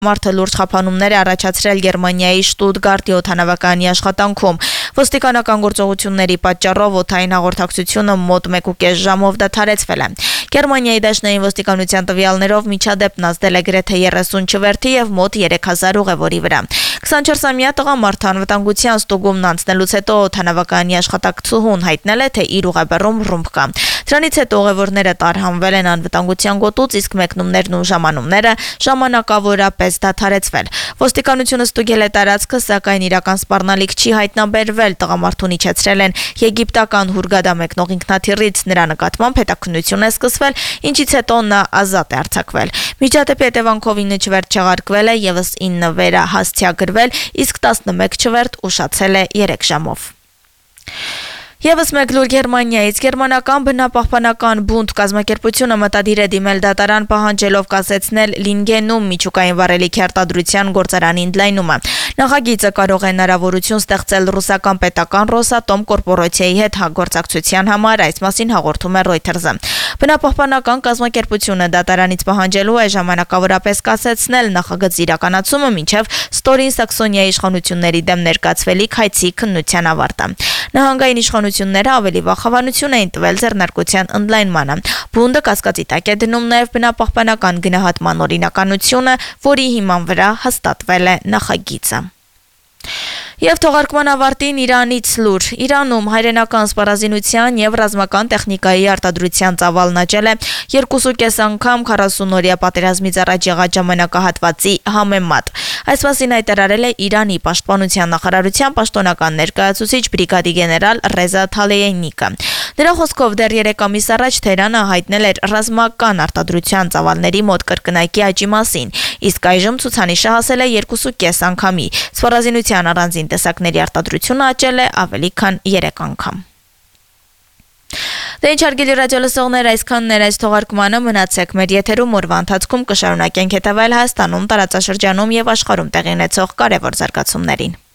Մարդը լուրջ խափանումներ է առաջացրել Գերմանիայի Շտուտգարտի օդանավակայանի աշխատանքում։ Ոստիկանական գործողությունների պատճառով օդային հաղորդակցությունը մոտ 1.5 ժամով դադարեցվել է։ Գերմանիայի դաշնային ոստիկանության տվյալներով միջադեպն ազդել է գրեթե 30 չվերթի եւ մոտ 3000 ուղևորի վրա։ 24-ամյա տղամարդը անվտանգության ստուգումն անցնելուց հետո օդանավակայանի աշխատակցուհուն հայտնել է, թե իր ուղեբեռում ռումբ կա։ Դրանից հետո ուղևորները տարհանվել են անվտանգության գոտուց, իսկ մեկնումներն ու ժամանումները ժամանակավորապես դադարեցվել։ Ոստիկանությունը ստուգել է տարածքը, սակայն իրական սպառնալիք չի հայտնաբերվել։ Տղամարդուն իջեցրել են եգիպտական Հուրգադա մեկնող ինքնաթիռից, նրա նկատմամբ հետաքննություն է սկսվել, ինչից հետո նա ազատ է արձակվել։ Միջադեպի հետևանքով 9 չվերթ չեղարկվել է, եւս 9 վերահասցեագրվել, իսկ 11 չվերթ ուշացել է 3 ժամով։ Եվս մեկ լուր Գերմանիայից գերմանական բնապահպանական բունտ կազմակերպությունը մտադիր է դիմել դատարան պահանջելով կասեցնել Լինգենում միջուկային վառելիքի արտադրության գործարանի ընդլայնումը։ Նախագիծը կարող է հնարավորություն ստեղծել ռուսական պետական Ռոսատոմ կորպորացիայի հետ հաղորդակցության համար, այս մասին հաղորդում է Reuters-ը։ Բնապահպանական կազմակերպությունը դատարանից պահանջելու է ժամանակավորապես կասեցնել նախագծի իրականացումը մինչև Ստորին Սաքսոնիայի իշխանությունների դեմ ներկայացվելիք հայցի քննության ավարտը։ Նահանգային իշխանությունները ավելի վաղ հավանություն էին տվել ձեռնարկության ընդլայնմանը։ Բունդը կասկածի տակ է դնում նաև բնապահպանական գնահատման օրինականությունը, որի հիման վրա հաստատվել է նախագիծը։ Եվ թողարկման ավարտին Իրանից լուր։ Իրանում հայրենական սպառազինության եւ ռազմական տեխնիկայի արտադրության ծավալն աճել է 2.5 անգամ 40-օրյա պատերազմից առաջ եղած ժամանակահատվածի համեմատ։ Այս մասին հայտարարել է Իրանի պաշտպանության նախարարության պաշտոնական ներկայացուցիչ բրիգադի գեներալ Ռեզա Թալեյենիկը։ Նրա խոսքով դեռ 3 ամիս առաջ Թեհրանը հայտնել էր ռազմական արտադրության ծավալների մոտ կրկնակի աճի մասին, իսկ այժմ ցուցանիշը հասել է 2.5 անգամի։ Սպառազինության առանձին տեսակների արտադրությունը աճել է ավելի քան 3 անգամ։ Դե ինչ հարգելի ռադիոլսողներ, այսքանն էր այս թողարկմանը, մնացեք մեր եթերում, օրվա ընթացքում կշարունակենք հետևել Հայաստանում, տարածաշրջանում եւ աշխարհում տեղի ունեցող կարևոր զարգացումներին։